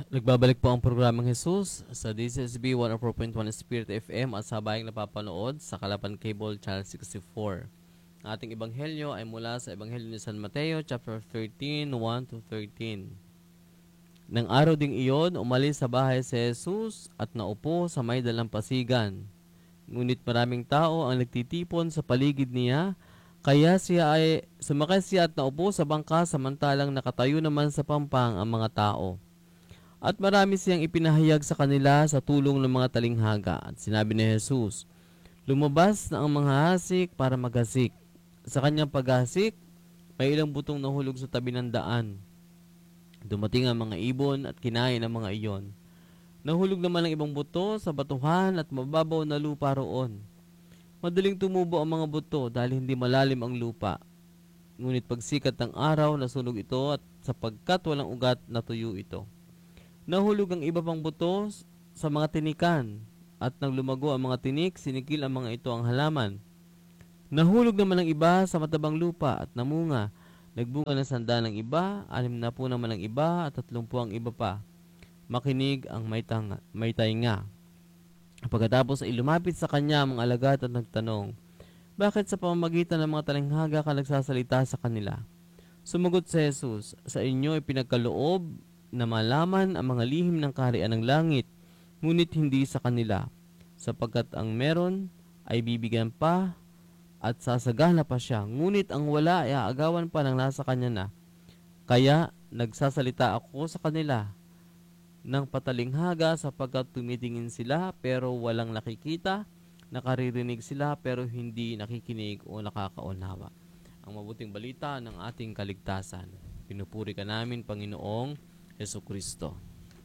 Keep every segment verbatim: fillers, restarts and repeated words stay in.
Nagbabalik po ang programang Jesus sa D C S B one oh four point one Spirit F M at sa bayang napapanood sa Kalapan Cable Channel sixty-four. Ang ating ebanghelyo ay mula sa Ebanghelyo ni San Mateo, chapter thirteen, one to thirteen. Nang araw ding iyon, umalis sa bahay si Jesus at naupo sa may dalampasigan. Ngunit maraming tao ang nagtitipon sa paligid niya, kaya siya ay sumakay siya at naupo sa bangka samantalang nakatayo naman sa pampang ang mga tao. At marami siyang ipinahayag sa kanila sa tulong ng mga talinghaga. At sinabi ni Jesus, lumabas na ang mga hasik para maghasik. Sa kanyang paghasik, may ilang butong nahulog sa tabi ng daan. Dumating ang mga ibon at kinain ang mga iyon. Nahulog naman ang ibang buto sa batuhan at mababaw na lupa roon. Madaling tumubo ang mga buto dahil hindi malalim ang lupa. Ngunit pagsikat ng araw, nasunog ito at sapagkat walang ugat, natuyo ito. Nahulog ang iba pang buto sa mga tinikan at nang lumago ang mga tinik, sinikil ang mga ito ang halaman. Nahulog naman ang iba sa matabang lupa at namunga. Nagbunga ng sanda ng iba, anim na po naman ang iba at tatlong po ang iba pa. Makinig ang may, tanga, may tainga. Pagkatapos ay lumapit sa kanya ang mga alagad at nagtanong, bakit sa pamamagitan ng mga talinghaga ka nagsasalita sa kanila? Sumagot si Jesus, sa inyo ay pinagkaloob na malaman ang mga lihim ng kaharian ng langit, ngunit hindi sa kanila, sapagkat ang meron ay bibigyan pa at sasagana pa siya, ngunit ang wala ay aagawan pa ng nasa kanya na. Kaya nagsasalita ako sa kanila ng patalinghaga sapagkat tumitingin sila pero walang nakikita, nakaririnig sila pero hindi nakikinig o nakakaunawa. Ang mabuting balita ng ating kaligtasan. Pinupuri ka namin, Panginoong Jesucristo.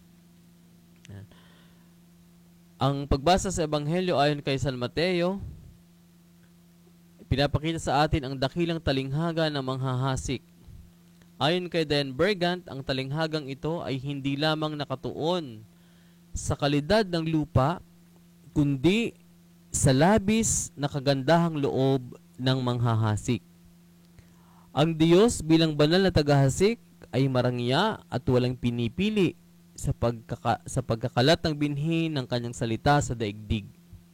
Ang pagbasa sa Ebanghelyo ayon kay San Mateo, pinapakita sa atin ang dakilang talinghaga ng manghahasik. Ayon kay Dan Bergant, ang talinghagang ito ay hindi lamang nakatuon sa kalidad ng lupa, kundi sa labis na kagandahang loob ng manghahasik. Ang Diyos bilang banal na tagahasik ay marangya at walang pinipili sa, pagkaka, sa pagkakalat ng binhi ng kanyang salita sa daigdig.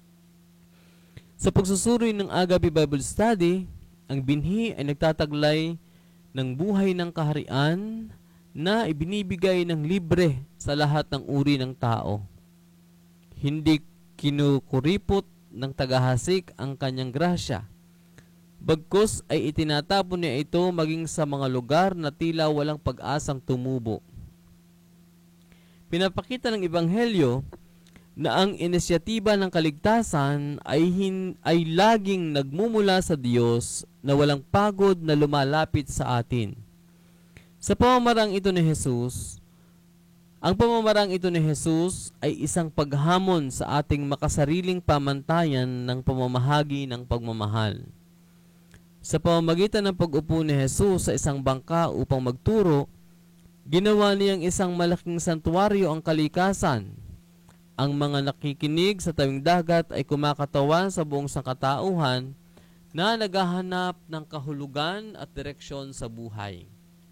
Sa pagsusuri ng Agape Bible Study, ang binhi ay nagtataglay ng buhay ng kaharian na ibinibigay ng libre sa lahat ng uri ng tao. Hindi kinukuripot ng tagahasik ang kanyang grasya. Bagkus ay itinatapon niya ito maging sa mga lugar na tila walang pag-asang tumubo. Pinapakita ng Ebanghelyo na ang inisyatiba ng kaligtasan ay, hin, ay laging nagmumula sa Diyos na walang pagod na lumalapit sa atin. Sa pamamarang ito ni Jesus, ang pamamarang ito ni Jesus ay isang paghamon sa ating makasariling pamantayan ng pamamahagi ng pagmamahal. Sa pamamagitan ng pag-upo ni Jesus sa isang bangka upang magturo, ginawa niyang isang malaking santuaryo ang kalikasan. Ang mga nakikinig sa tawing dagat ay kumakatawan sa buong sangkatauhan na naghahanap ng kahulugan at direksyon sa buhay.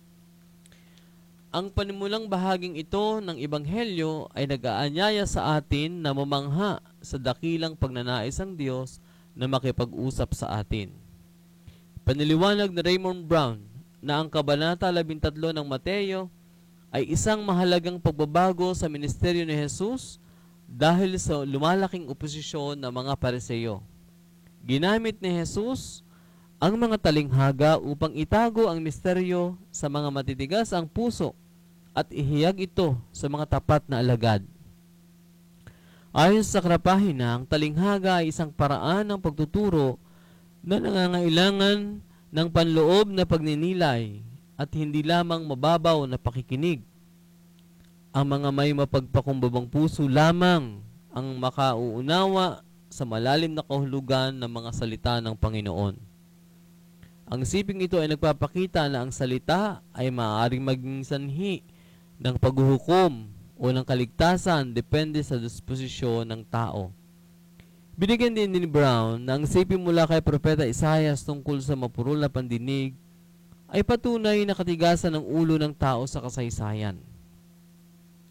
Ang panimulang bahaging ito ng Ebanghelyo ay nag-aanyaya sa atin na mamangha sa dakilang pagnanais ng Diyos na makipag-usap sa atin. Paniliwanag ni Raymond Brown na ang Kabanata labintatlo ng Mateo ay isang mahalagang pagbabago sa ministeryo ni Jesus dahil sa lumalaking oposisyon ng mga Pariseo. Ginamit ni Jesus ang mga talinghaga upang itago ang misteryo sa mga matitigas ang puso at ihiyag ito sa mga tapat na alagad. Ayon sa Krapahina, ang talinghaga ay isang paraan ng pagtuturo na nangangailangan ng panloob na pagninilay at hindi lamang mababaw na pakikinig. Ang mga may mapagpakumbabang puso lamang ang makauunawa sa malalim na kahulugan ng mga salita ng Panginoon. Ang siping ito ay nagpapakita na ang salita ay maaaring maging sanhi ng paghuhukom o ng kaligtasan depende sa disposisyon ng tao. Binigyan din ni Brown na ang siping mula kay Propeta Isaias tungkol sa mapurol na pandinig ay patunay na katigasan ng ulo ng tao sa kasaysayan.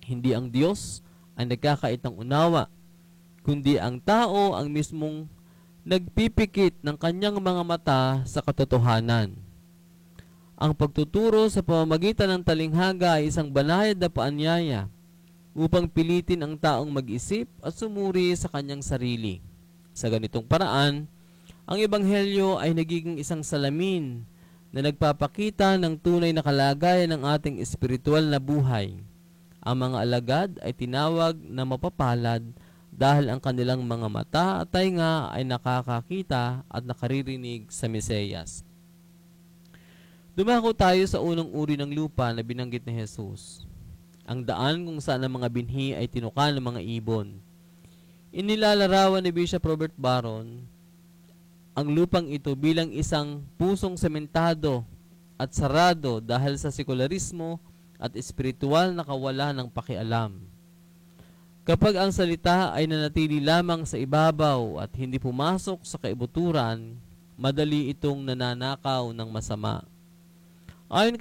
Hindi ang Diyos ang nagkakait ng unawa, kundi ang tao ang mismong nagpipikit ng kanyang mga mata sa katotohanan. Ang pagtuturo sa pamamagitan ng talinghaga ay isang banayad na paanyaya upang pilitin ang taong mag-isip at sumuri sa kanyang sarili. Sa ganitong paraan, ang Ebanghelyo ay nagiging isang salamin na nagpapakita ng tunay na kalagayan ng ating espiritual na buhay. Ang mga alagad ay tinawag na mapapalad dahil ang kanilang mga mata at tainga ay nakakakita at nakaririnig sa Mesiyas. Dumako tayo sa unang uri ng lupa na binanggit ni Jesus, ang daan kung saan ang mga binhi ay tinuka ng mga ibon. Inilalarawan ni Bishop Robert Barron ang lupang ito bilang isang pusong sementado at sarado dahil sa sekularismo at espiritual na kawalan ng pakialam. Kapag ang salita ay nanatili lamang sa ibabaw at hindi pumasok sa kaibuturan, madali itong nananakaw ng masama. Ayon